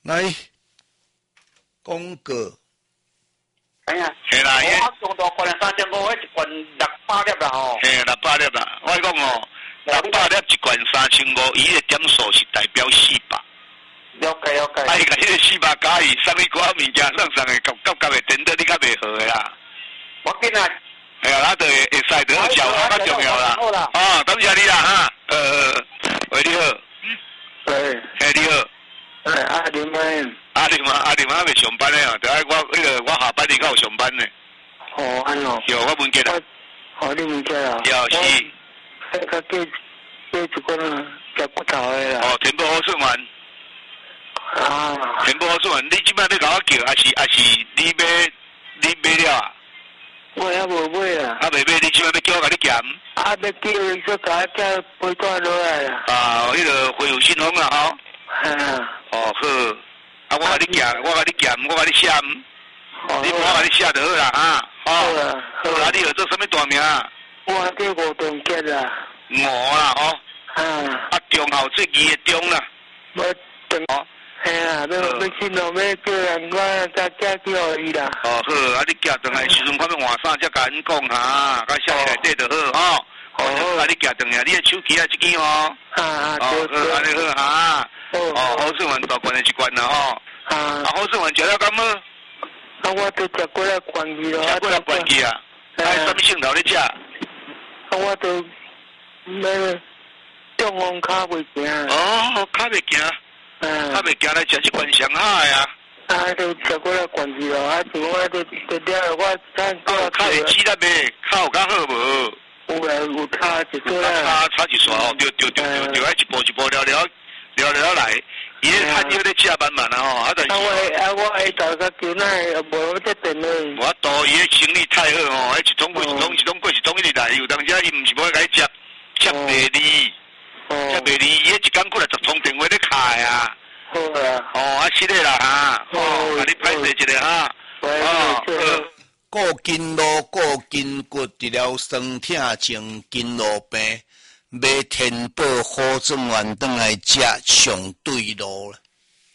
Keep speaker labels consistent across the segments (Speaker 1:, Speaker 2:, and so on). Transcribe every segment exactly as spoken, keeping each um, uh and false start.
Speaker 1: 来，广告。
Speaker 2: 哎呀，
Speaker 3: 嘿啦，
Speaker 2: 我中到关三千五，迄一罐六百粒啦吼。
Speaker 3: 嘿，六百粒啦，我讲哦，六百粒一罐三千五，伊的点数是代表四百。
Speaker 2: 了解了解。
Speaker 3: 啊，伊甲迄个四百加伊送你几啊物件，送上个高高高的等到你较袂好的啦。
Speaker 2: 我紧啊。
Speaker 3: 哎呀，那就会会使得好笑，较重要啦。哦，感谢你啦哈。呃，喂，你好。
Speaker 2: 喂。
Speaker 3: 嘿，你好。
Speaker 2: 哎，阿林们。
Speaker 3: 阿林嘛，阿林嘛还未上班呢哦，就爱我迄个我下班你才有上班呢。
Speaker 2: 哦，安哦。
Speaker 3: 有我文杰啦。
Speaker 2: 哦，你文杰啊。
Speaker 3: 有是。
Speaker 2: 迄个叫叫一罐食骨头的啦。
Speaker 3: 哦，天宝好顺丸。
Speaker 2: 啊。
Speaker 3: 天宝好顺丸，你即摆你甲我叫，还是还是你买你买了啊？
Speaker 2: 我还无买啊。
Speaker 3: 啊，未买，你即摆要叫我甲你咸？
Speaker 2: 啊，要叫伊说甲我叫杯带落来啦。
Speaker 3: 啊，迄个恢复信封啦吼。
Speaker 2: 系啊。
Speaker 3: 哦好。啊，我甲你夹，我甲你夹，我甲你写，你我甲你写就好啦哈。
Speaker 2: 好啦，
Speaker 3: 好啦，你号做什么大名？
Speaker 2: 我叫吴东杰啦。
Speaker 3: 吴啦吼。
Speaker 2: 啊。
Speaker 3: 啊，中号做二的中啦。
Speaker 2: 我中。哦。系啊，要要信咯，要叫人我再再叫伊啦。
Speaker 3: 哦好，啊你夹转来时阵，看要换啥才甲因讲哈，甲写起内底就好吼。好，啊你夹转来，你的手机啊这支哦。
Speaker 2: 啊啊，
Speaker 3: 好，好，安尼好哈。哦，好顺丸大罐的一罐啦吼。啊，好顺丸食了敢好？
Speaker 2: 啊，我都食过来罐去咯。
Speaker 3: 食过来罐去啊？啊，什么镜头你食？啊，
Speaker 2: 我都那中风卡袂行。
Speaker 3: 哦，卡袂行。啊，卡袂行来食一罐上好的啊。
Speaker 2: 啊，都食过来罐去咯，啊，就我都都了，我餐
Speaker 3: 啊，卡会记得袂？卡有较好无？
Speaker 2: 有啦，有差一撮啦。
Speaker 3: 差差一撮哦，对对对对对，爱一步一步聊聊聊聊来。伊咧趁药咧食慢慢啊吼，啊但是。啊
Speaker 2: 我啊我下昼甲叫那无得电咧。
Speaker 3: 我多伊咧生意太好吼，迄一桶过一桶，一桶过一桶一直来，有当时伊毋是无甲伊接接袂离，接袂离，伊迄一工过来十通电话咧卡啊。
Speaker 2: 好啊。哦，
Speaker 3: 啊是咧啦哈，哦，甲你歹势一下哈。
Speaker 2: 哦。
Speaker 1: 顾筋路顾筋骨，治疗酸痛症、筋路病。买天宝好转丸转来食上对路了。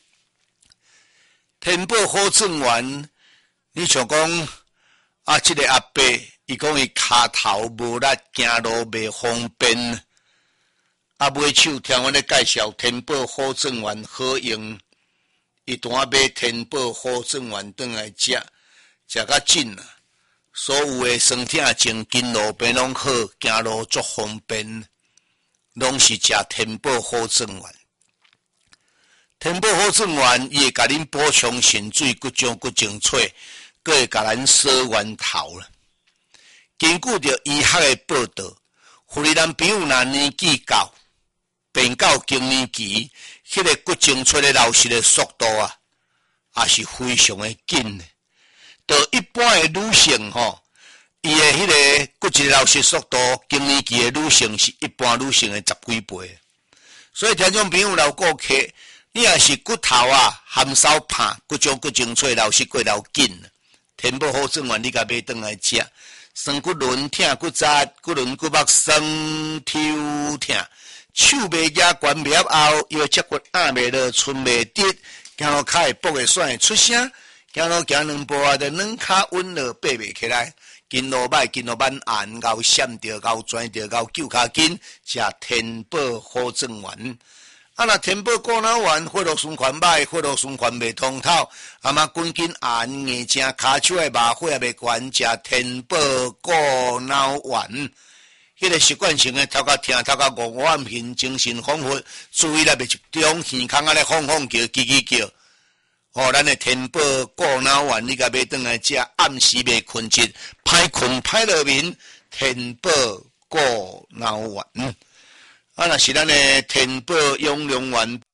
Speaker 1: 天宝好转丸，你像讲啊，这个阿伯，伊讲伊骹头无力，行路袂方便。啊，买手听阮咧介绍天宝好转丸好用，伊单买天宝好转丸转来食，食较紧啊。所有的酸痛症、筋路病拢好，行路足方便。拢是食天宝好转丸，天宝好转丸，伊会甲恁补充肾水、骨浆、骨精粹，佫会甲咱锁源头啦。根据着医学的报道，妇女男朋友若年纪到，变到更年期，迄、那个骨精粹的流失的速度啊，也是非常的紧的。就一般的女性吼。伊的迄个骨质流失速度，更年期的女性是一般女性的十几倍，所以听众朋友老顾客，你若是骨头啊含少胖，骨种骨精粹流失过流紧，天宝好转丸你甲买转来食，酸骨轮痛、骨扎、骨轮骨膜酸抽痛，手袂夹关袂后，腰脊骨压袂落，寸袂直，行路骹会跛会甩会出声，行路行两步啊，就软骹稳落爬袂起来。筋路歹，筋路板硬，咬闪着，咬转着，咬揪骹筋，食天宝好转丸。啊，若天宝过脑丸，血路循环歹，血路循环袂通透，啊嘛筋筋硬硬正，骹手的麻火也袂悬，食天宝过脑丸。迄个习惯性的头壳疼，头壳误眼眩，精神恍惚，注意力袂集中，耳孔啊咧晃晃叫，叽叽叫。哦，咱的天宝过脑丸，你甲买转来食，暗时袂困觉，歹困歹落眠，天宝过脑丸。啊，若是咱的天宝养龙丸。